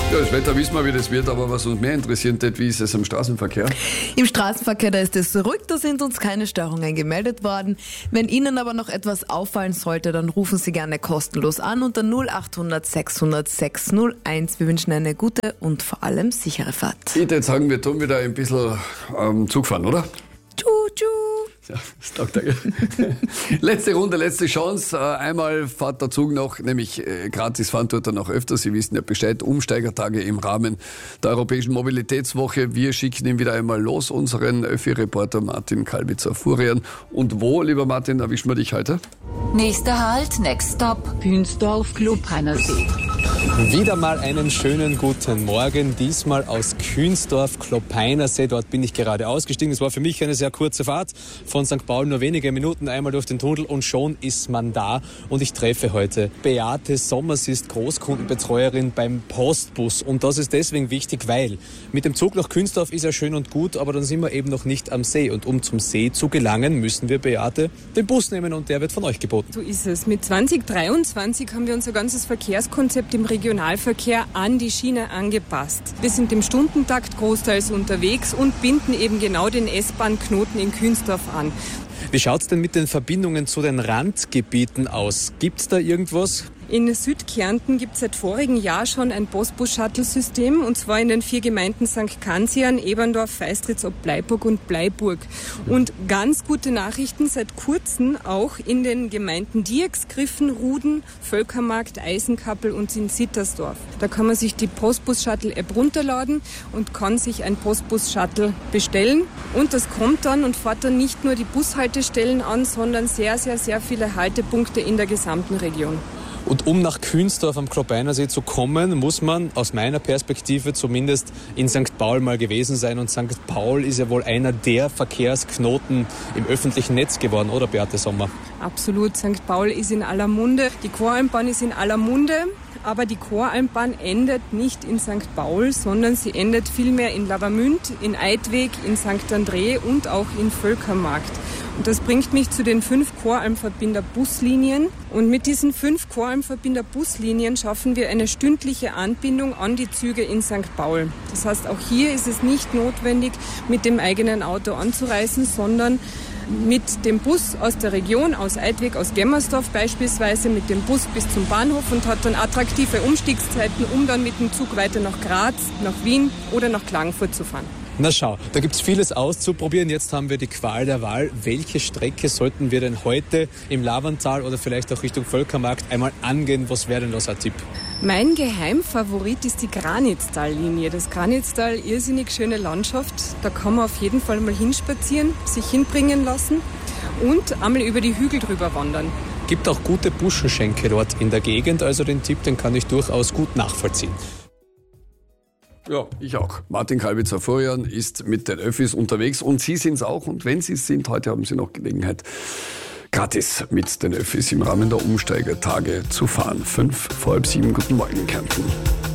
Ja, das Wetter wissen wir, wie das wird, aber was uns mehr interessiert, wie ist es am Straßenverkehr? Im Straßenverkehr, da ist es ruhig, da sind uns keine Störungen gemeldet worden. Wenn Ihnen aber noch etwas auffallen sollte, dann rufen Sie gerne kostenlos an unter 0800 600 601. Wir wünschen eine gute und vor allem sichere Fahrt. Ich würde jetzt sagen, wir tun wieder ein bisschen Zug fahren, oder? Tschu. Ja, das taugt er. Letzte Runde, letzte Chance. Einmal fährt der Zug noch, nämlich gratis fahren tut er noch öfter. Sie wissen ja Bescheid, Umsteigertage im Rahmen der Europäischen Mobilitätswoche. Wir schicken ihn wieder einmal los, unseren Öffi-Reporter Martin Kalbitzer-Furian. Und wo, lieber Martin, erwischen wir dich heute? Nächster Halt, Next Stop, Künsdorf, Klopeinersee. Wieder mal einen schönen guten Morgen, diesmal aus Künsdorf, Klopeinersee. Dort bin ich gerade ausgestiegen. Es war für mich eine sehr kurze Fahrt. Von St. Paul nur wenige Minuten, einmal durch den Tunnel und schon ist man da. Und ich treffe heute Beate Sommer. Sie ist Großkundenbetreuerin beim Postbus. Und das ist deswegen wichtig, weil mit dem Zug nach Künsdorf ist ja schön und gut, aber dann sind wir eben noch nicht am See. Und um zum See zu gelangen, müssen wir, Beate, den Bus nehmen und der wird von euch geboten. So ist es. Mit 2023 haben wir unser ganzes Verkehrskonzept im Regionalverkehr an die Schiene angepasst. Wir sind im Stundentakt großteils unterwegs und binden eben genau den S-Bahn-Knoten in Künsdorf an. Wie schaut's denn mit den Verbindungen zu den Randgebieten aus? Gibt's da irgendwas? In Südkärnten gibt es seit vorigem Jahr schon ein Postbus-Shuttle-System, und zwar in den 4 Gemeinden St. Kanzian, Eberndorf, Feistritz ob Bleiburg und Bleiburg. Und ganz gute Nachrichten seit kurzem auch in den Gemeinden Dierks, Griffen, Ruden, Völkermarkt, Eisenkappel und in Sittersdorf. Da kann man sich die Postbus-Shuttle-App runterladen und kann sich ein Postbus-Shuttle bestellen. Und das kommt dann und fährt dann nicht nur die Bushaltestellen an, sondern sehr, sehr, sehr viele Haltepunkte in der gesamten Region. Und um nach Künsdorf am Klopeinersee zu kommen, muss man aus meiner Perspektive zumindest in St. Paul mal gewesen sein. Und St. Paul ist ja wohl einer der Verkehrsknoten im öffentlichen Netz geworden, oder Beate Sommer? Absolut, St. Paul ist in aller Munde, die Choralmbahn ist in aller Munde. Aber die Choralmbahn endet nicht in St. Paul, sondern sie endet vielmehr in Lavamünd, in Eidweg, in St. André und auch in Völkermarkt. Und das bringt mich zu den 5 Choralmverbinder-Buslinien. Und mit diesen 5 Choralmverbinder-Buslinien schaffen wir eine stündliche Anbindung an die Züge in St. Paul. Das heißt, auch hier ist es nicht notwendig, mit dem eigenen Auto anzureisen, sondern mit dem Bus aus der Region, aus Eidweg, aus Gemmersdorf beispielsweise, mit dem Bus bis zum Bahnhof und hat dann attraktive Umstiegszeiten, um dann mit dem Zug weiter nach Graz, nach Wien oder nach Klagenfurt zu fahren. Na schau, da gibt's vieles auszuprobieren. Jetzt haben wir die Qual der Wahl. Welche Strecke sollten wir denn heute im Lavantal oder vielleicht auch Richtung Völkermarkt einmal angehen? Was wäre denn das ein Tipp? Mein Geheimfavorit ist die Granitztal-Linie. Das Granitztal, irrsinnig schöne Landschaft. Da kann man auf jeden Fall mal hinspazieren, sich hinbringen lassen und einmal über die Hügel drüber wandern. Gibt auch gute Buschenschenke dort in der Gegend. Also den Tipp, den kann ich durchaus gut nachvollziehen. Ja, ich auch. Martin Kalbitzer-Furian ist mit den Öffis unterwegs und Sie sind's auch. Und wenn Sie es sind, heute haben Sie noch Gelegenheit, gratis mit den Öffis im Rahmen der Umsteigertage zu fahren. 6:55. Guten Morgen, Kärnten.